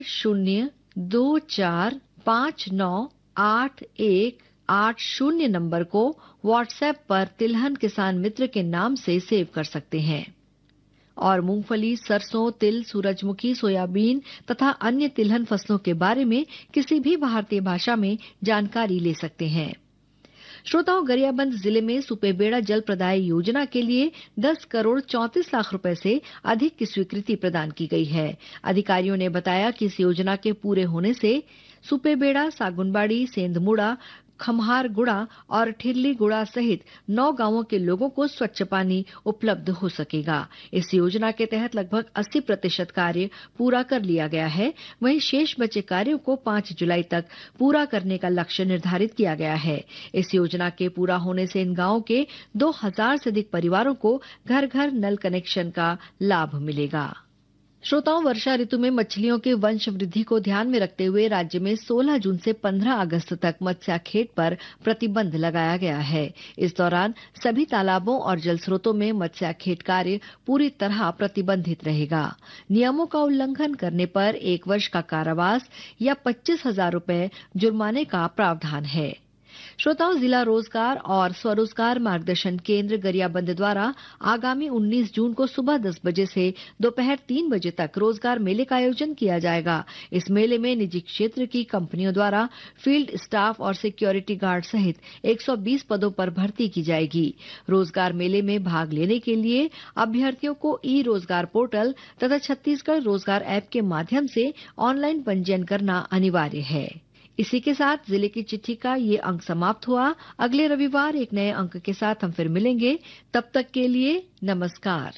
024598180 number को WhatsApp पर तिलहन किसान मित्र के नाम से सेव कर सकते हैं और मूंगफली, सरसों, तिल, सूरजमुखी, सोयाबीन तथा अन्य तिलहन फसलों के बारे में किसी भी भारतीय भाषा में जानकारी ले सकते हैं। श्रोताओं, गरियाबंद जिले में सुपेबेड़ा जल प्रदाय योजना के लिए 10 करोड़ 34 लाख रुपए से अधिक की स्वीकृति प्रदान की गई है। अधिकारियों ने बताया कि इस योजना के पूरे होने से सुपेबेड़ा, सागुनबाड़ी, सेंधमुड़ा, खम्हारगुड़ा और ठिरलीगुड़ा सहित 9 गांवों के लोगों को स्वच्छ पानी उपलब्ध हो सकेगा। इस योजना के तहत लगभग 80% कार्य पूरा कर लिया गया है। वहीं शेष बचे कार्यों को 5 जुलाई तक पूरा करने का लक्ष्य निर्धारित किया गया है। इस योजना के पूरा होने से इन गांवों के 2000 से अधिक परिवारों को घर घर नल कनेक्शन का लाभ मिलेगा। श्रोताओं, वर्षा ऋतु में मछलियों के वंश वृद्धि को ध्यान में रखते हुए राज्य में 16 जून से 15 अगस्त तक मत्स्याखेट पर प्रतिबंध लगाया गया है। इस दौरान सभी तालाबों और जल स्रोतों में मत्स्याखेट कार्य पूरी तरह प्रतिबंधित रहेगा। नियमों का उल्लंघन करने पर 1 वर्ष का कारावास या 25,000 रुपए जुर्माने का प्रावधान है। श्रोताओं, जिला रोजगार और स्वरोजगार मार्गदर्शन केंद्र गरियाबंद द्वारा आगामी 19 जून को सुबह 10 बजे से दोपहर 3 बजे तक रोजगार मेले का आयोजन किया जाएगा। इस मेले में निजी क्षेत्र की कंपनियों द्वारा फील्ड स्टाफ और सिक्योरिटी गार्ड सहित 120 पदों पर भर्ती की जाएगी। रोजगार मेले में भाग लेने के लिए अभ्यर्थियों को ई रोजगार पोर्टल तथा छत्तीसगढ़ रोजगार ऐप के माध्यम से ऑनलाइन पंजीयन करना अनिवार्य है। इसी के साथ जिले की चिट्ठी का ये अंक समाप्त हुआ। अगले रविवार एक नए अंक के साथ हम फिर मिलेंगे। तब तक के लिए नमस्कार।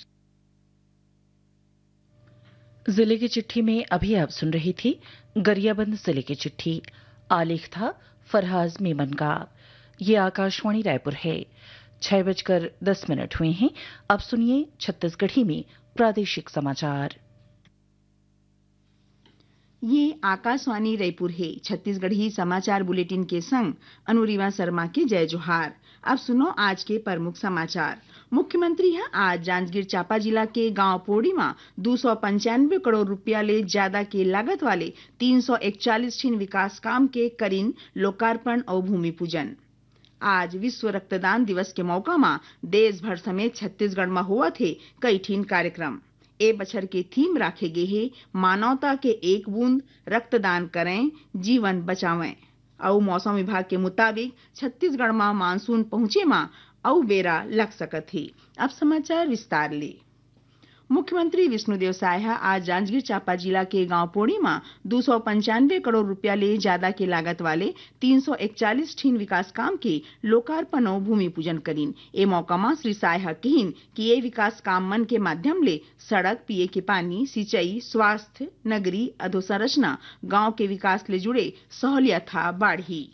जिले की चिट्ठी में अभी आप सुन रही थी गरियाबंद जिले की चिट्ठी। आलेख था फरहाज मेमन का। ये आकाशवाणी रायपुर है। 6:10 हुए हैं। अब सुनिए छत्तीसगढ़ी में प्रादेशिक समाचार। ये आकाशवाणी रायपुर है। छत्तीसगढ़ी समाचार बुलेटिन के संग अनुरिमा शर्मा के जय जोहार। अब सुनो आज के प्रमुख समाचार। मुख्यमंत्री है आज जांजगीर चांपा जिला के गांव पोड़ी में 295 करोड़ रुपया ले ज्यादा के लागत वाले 341 ठीन विकास काम के करीन लोकार्पण और भूमि पूजन। आज विश्व रक्तदान दिवस के मौका में देश भर समेत छत्तीसगढ़ में हुआ थे कई ठीन कार्यक्रम। ए बछर के थीम राखे गए है मानवता के एक बूंद रक्तदान करें जीवन बचावें। और मौसम विभाग के मुताबिक छत्तीसगढ़ में मानसून पहुंचे में औ बेरा लग सकत है। अब समाचार विस्तार ले। मुख्यमंत्री विष्णुदेव साय आज जांजगीर चांपा जिला के गांव पोड़ी में 295 करोड़ रुपया ले ज्यादा के लागत वाले 341 ठीन विकास काम के लोकार्पण और भूमि पूजन करीन। ए मौका में श्री साय कहिन कि ये विकास काम मन के माध्यम ले सड़क, पिए के पानी, सिंचाई, स्वास्थ्य, नगरी अधोसंरचना, गांव के विकास ले जुड़े सहूलियत बाढ़ी।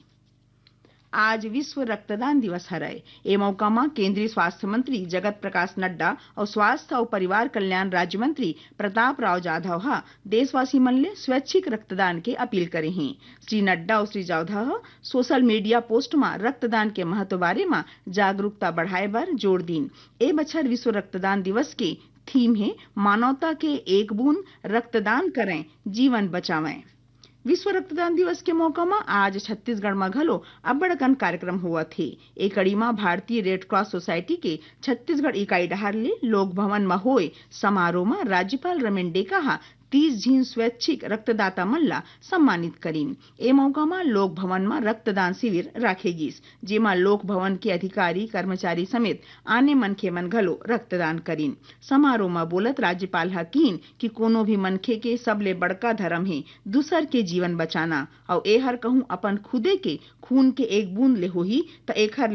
आज विश्व रक्तदान दिवस हरय। ए मौका में केंद्रीय स्वास्थ्य मंत्री जगत प्रकाश नड्डा और स्वास्थ्य और परिवार कल्याण राज्य मंत्री प्रताप राव जाधव देशवासी मन ले स्वैच्छिक रक्तदान के अपील करे हैं। श्री नड्डा और Shri Jadhav social media post में रक्तदान के महत्व बारे में जागरूकता बढ़ाए बर जोर दीन। ए बछर विश्व रक्तदान दिवस के थीम है मानवता के एक बूंद रक्तदान करें जीवन बचावें। विश्व रक्तदान दिवस के मौका में आज छत्तीसगढ़ में घलो अब्बड़कन कार्यक्रम हुआ थे। एक कड़ी में भारतीय रेड क्रॉस सोसाइटी के छत्तीसगढ़ इकाई डहार ले लोक भवन में होए समारोह में राज्यपाल रमेन डेका 30 झीन स्वैच्छिक रक्तदाता मन ला सम्मानित करीन। ए मौका में लोक भवन में रक्तदान शिविर राखे गिस, जेमा लोक भवन के अधिकारी कर्मचारी समेत आने मनखे मन घलो रक्तदान करीन। समारोह में बोलत राज्यपाल कीन कि कोनो भी मनखे के सबले बड़का धर्म है दूसर के जीवन बचाना और एहर कहूं अपन खुदे के खून के एक बूंद ले होही त एखर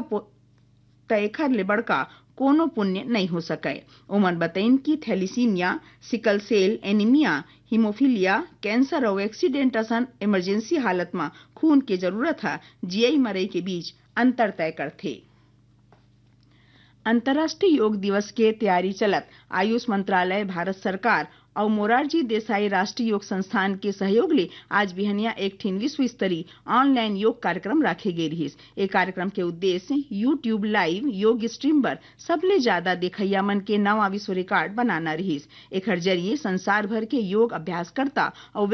ले बड़का कोनो पुण्य नहीं हो सके। उमन बताइन कि thalassemia, sickle sale anaemia, haemophilia, cancer और एक्सीडेंट असन इमरजेंसी हालत में खून के जरूरत है जियई मरई के बीच अंतर तय करथे। अंतर्राष्ट्रीय योग दिवस के तैयारी चलत आयुष मंत्रालय, भारत सरकार और मोरारजी देसाई राष्ट्रीय योग संस्थान के सहयोग ले आज बिहनिया एक ठीन विश्व स्तरीय ऑनलाइन योग कार्यक्रम राखे गए रहिस। एक कार्यक्रम के उद्देश्य यूट्यूब लाइव योग स्ट्रीम पर सबले ज्यादा देखैया मन के नवा विश्व रिकॉर्ड बनाना रहिस। एकर जरिए संसार भर के योग अभ्यास करता और